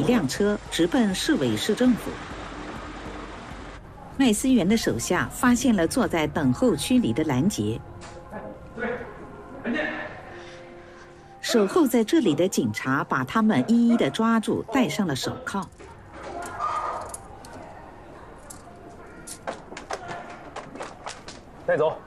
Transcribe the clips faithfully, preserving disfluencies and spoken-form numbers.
一辆车直奔市委市政府。麦思源的手下发现了坐在等候区里的兰杰。守候在这里的警察把他们一一的抓住，戴上了手铐。 带走。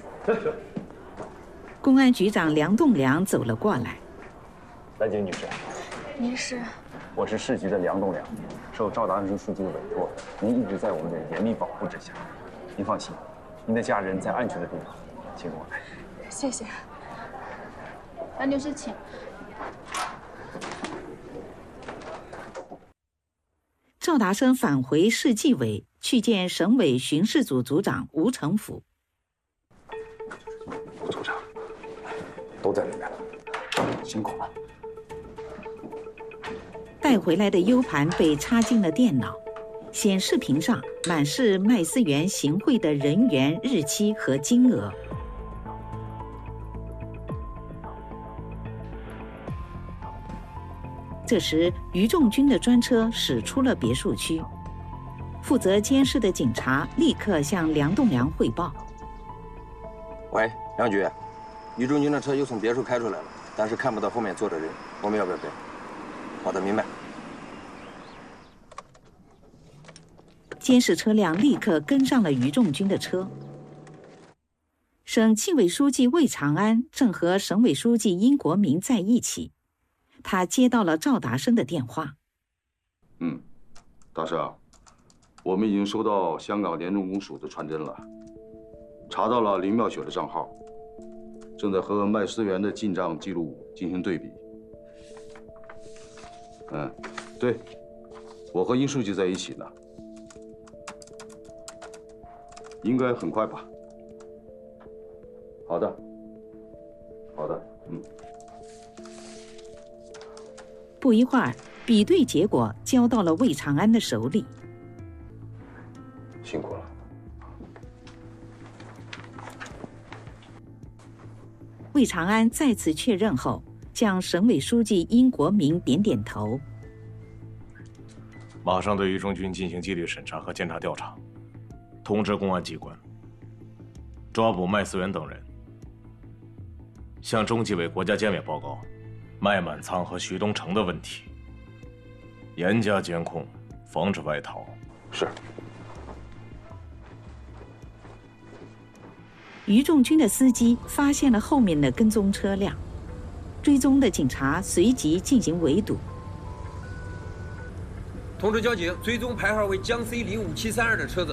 公安局长梁栋梁走了过来。 兰杰女士， 您是？ 我是市局的梁栋梁，受赵达生书记的委托，您一直在我们的严密保护之下。您放心，您的家人在安全的地方，请跟我来。 谢谢。梁女士，请。 赵达生返回市纪委，去见省委巡视组组长吴成甫。 吴组长，都在里面了，辛苦了。 带回来的 U 盘被插进了电脑，显示屏上满是麦思源行贿的人员、日期和金额。这时，于仲军的专车驶出了别墅区，负责监视的警察立刻向梁栋梁汇报：“ 喂，梁局，于仲军的车又从别墅开出来了，但是看不到后面坐着人，我们要不要跟？”“好的，明白。” 监视车辆立刻跟上了于仲军的车。省纪委书记魏长安正和省委书记殷国民在一起，他接到了赵达生的电话。 嗯，大生，我们已经收到香港廉政公署的传真了，查到了林妙雪的账号，正在和麦思源的进账记录进行对比。嗯，对，我和殷书记在一起呢。应该很快吧。好的，好的，嗯。 不一会儿，比对结果交到了魏长安的手里。 辛苦了。 魏长安再次确认后，向省委书记殷国民点点头。 马上对于仲军进行纪律审查和监察调查。通知公安机关，抓捕麦思源等人，向中纪委、国家监委报告麦满仓和徐东成的问题，严加监控，防止外逃。 是。 于仲军的司机发现了后面的跟踪车辆，追踪的警察随即进行围堵。 通知交警，追踪牌号为江 C 零五七三二的车子